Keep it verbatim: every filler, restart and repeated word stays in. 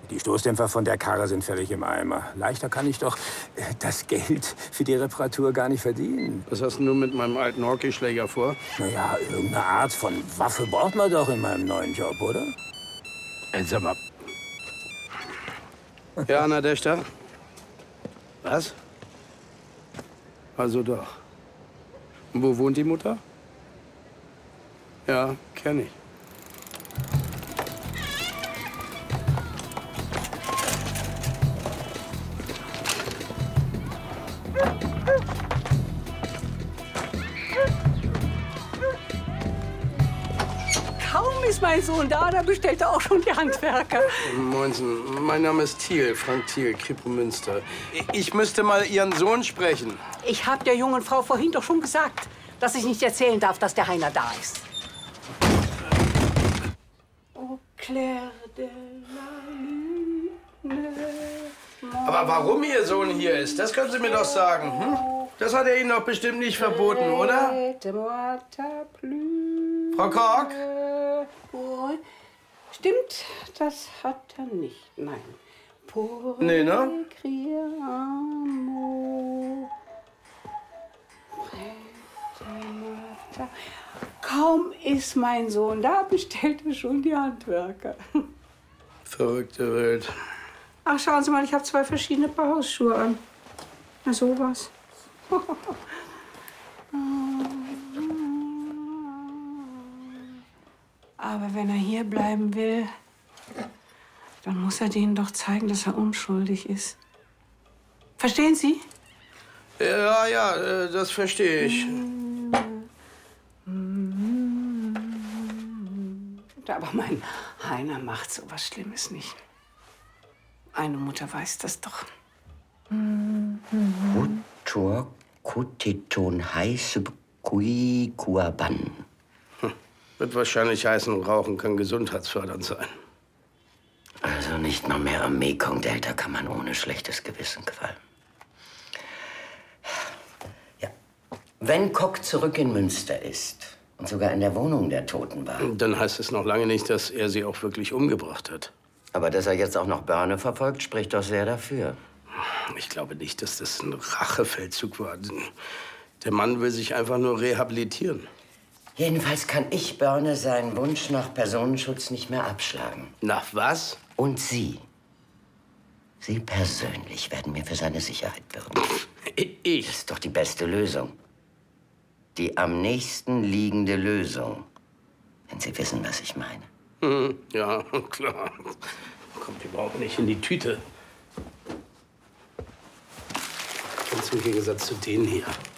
Die Stoßdämpfer von der Karre sind völlig im Eimer. Leichter kann ich doch äh, das Geld für die Reparatur gar nicht verdienen. Was hast du mit meinem alten Hockeyschläger vor? Naja, irgendeine Art von Waffe braucht man doch in meinem neuen Job, oder? Ey, sag mal. Ja, Anna Dächter? Was? Also doch. Und wo wohnt die Mutter? Ja, kenn ich. Kaum ist mein Sohn da, da bestellt er auch schon die Handwerker. Moinsen, mein Name ist Thiel, Frank Thiel, Kripo Münster. Ich müsste mal Ihren Sohn sprechen. Ich habe der jungen Frau vorhin doch schon gesagt, dass ich nicht erzählen darf, dass der Heiner da ist. Oh, Claire de la Lune. Aber warum Ihr Sohn hier ist, das können Sie mir doch sagen. Hm? Das hat er Ihnen doch bestimmt nicht verboten, oder? Frau Kork? Stimmt, das hat er nicht. Nein. Nee, ne? Kaum ist mein Sohn da, bestellt er schon die Handwerker. Verrückte Welt. Ach, schauen Sie mal, ich habe zwei verschiedene Paar Hausschuhe an. Na, sowas. Aber wenn er hier bleiben will, dann muss er denen doch zeigen, dass er unschuldig ist. Verstehen Sie? Ja, ja, äh, das verstehe ich. Aber mein Heiner macht so was Schlimmes nicht. Eine Mutter weiß das doch. Utor kutiton heiße kui kuaban. Wird wahrscheinlich heißen, Rauchen kann gesundheitsfördernd sein. Also nicht noch mehr am Mekong-Delta kann man ohne schlechtes Gewissen qualmen. Ja. Wenn Kock zurück in Münster ist und sogar in der Wohnung der Toten war. Dann heißt es noch lange nicht, dass er sie auch wirklich umgebracht hat. Aber dass er jetzt auch noch Börne verfolgt, spricht doch sehr dafür. Ich glaube nicht, dass das ein Rachefeldzug war. Der Mann will sich einfach nur rehabilitieren. Jedenfalls kann ich Börne seinen Wunsch nach Personenschutz nicht mehr abschlagen. Nach was? Und Sie, Sie persönlich werden mir für seine Sicherheit bürgen. Ich? Das ist doch die beste Lösung. Die am nächsten liegende Lösung. Wenn Sie wissen, was ich meine. Hm, ja, klar. Kommt überhaupt nicht in die Tüte. Ganz im Gegensatz zu denen hier.